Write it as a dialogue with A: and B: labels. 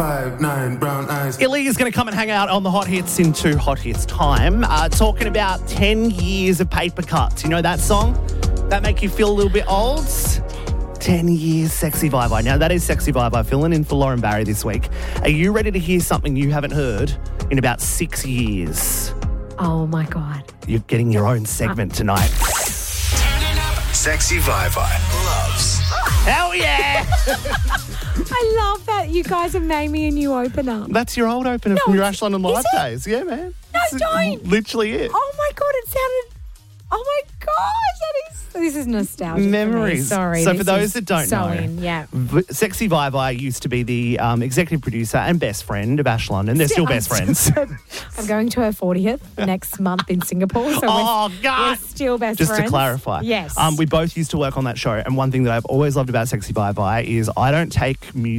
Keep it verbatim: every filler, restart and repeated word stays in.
A: five, nine, brown eyes.
B: Illy is going to come and hang out on the Hot Hits in two Hot Hits time, uh, talking about ten years of paper cuts. You know that song? That make you feel a little bit old? ten years, Sexy Vibe. Now, that is Sexy Vibe. Filling in for Lauren Barry this week. Are you ready to hear something you haven't heard in about six years?
C: Oh, my God.
B: You're getting your own segment tonight.
D: Sexy Vibe loves.
B: Hell yeah!
C: I love that you guys have made me a new opener.
B: That's your old opener
C: No,
B: from your
C: it's-
B: Ashland and Live
C: is it?
B: days. Yeah, man.
C: No,
B: This is
C: don't.
B: Literally it.
C: Oh, my God, it sounded... Oh, my gosh, that is... This is nostalgic
B: Memories.
C: for me. Sorry.
B: So for
C: this
B: those
C: is
B: that don't
C: so
B: know,
C: in, yeah.
B: V- Sexy Vibe I used to be the um, executive producer and best friend of Ashland, and they're still best friends.
C: I'm going to her fortieth next month in Singapore. So
B: Oh,
C: we're,
B: God.
C: we're still best
B: Just
C: friends.
B: to clarify.
C: Yes.
B: Um, we both used to work on that show, and one thing that I've always loved about Sexy Vibe I is I don't take music